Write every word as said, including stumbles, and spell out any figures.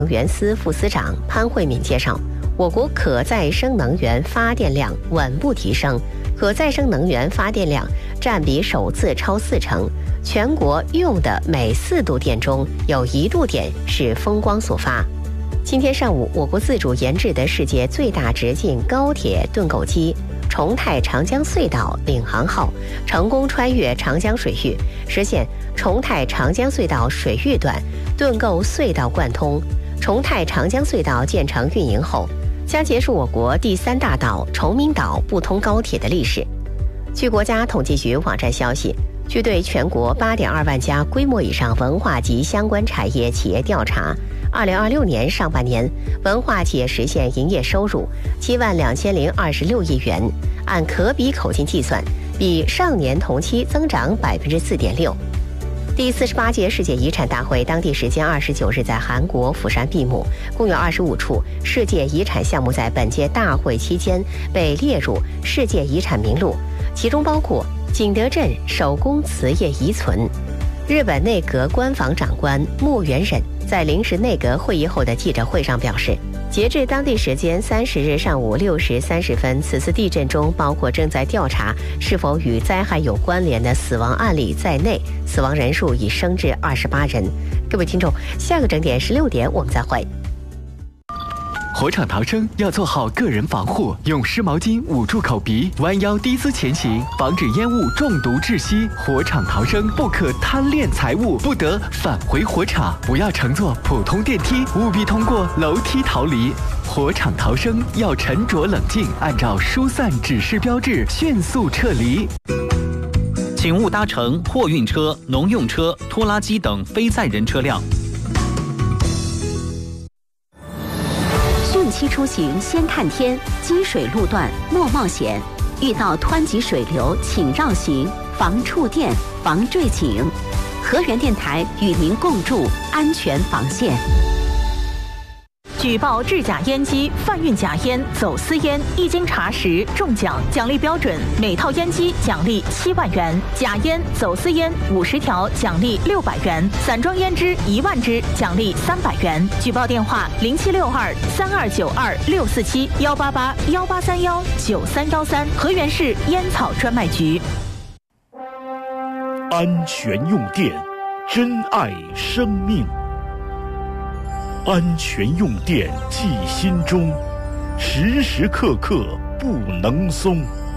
能源司副司长潘慧敏介绍，我国可再生能源发电量稳步提升，可再生能源发电量占比首次超四成，全国用的每四度电中有一度电是风光所发。今天上午，我国自主研制的世界最大直径高铁盾构机重泰长江隧道领航号成功穿越长江水域，实现重泰长江隧道水域段盾构隧道贯通。重泰长江隧道建成运营后，将结束我国第三大岛崇明岛不通高铁的历史。据国家统计局网站消息，据对全国八点二万家规模以上文化及相关产业企业调查，二零二六年上半年，文化企业实现营业收入七万两千零二十六亿元，按可比口径计算，比上年同期增长百分之四点六。第四十八届世界遗产大会当地时间二十九日在韩国釜山闭幕，共有二十五处世界遗产项目在本届大会期间被列入世界遗产名录，其中包括景德镇手工瓷业遗存。日本内阁官房长官木原忍在临时内阁会议后的记者会上表示，截至当地时间三十日上午六时三十分，此次地震中包括正在调查是否与灾害有关联的死亡案例在内，死亡人数已升至二十八人。各位听众，下个整点十六点我们再会。 火场逃生要做好个人防护，用湿毛巾捂住口鼻，弯腰低姿前行，防止烟雾中毒窒息。火场逃生不可贪恋财物，不得返回火场，不要乘坐普通电梯，务必通过楼梯逃离。火场逃生要沉着冷静，按照疏散指示标志迅速撤离。 请勿搭乘货运车、农用车、拖拉机等非载人车辆。 汛期出行先看天，积水路段莫冒险，遇到湍急水流请绕行，防触电，防坠井。河源电台与您共筑安全防线。 举报制假烟机、贩运假烟、走私烟，一经查实中奖，奖励标准：每套烟机奖励七万元；假烟、走私烟五十条奖励六百元；散装烟支一万支奖励三百元。举报电话：零七六二三二九二六四七幺八八幺八三幺九三幺三，河源市烟草专卖局。 安全用电，珍爱生命。安全用电记心中，时时刻刻不能松。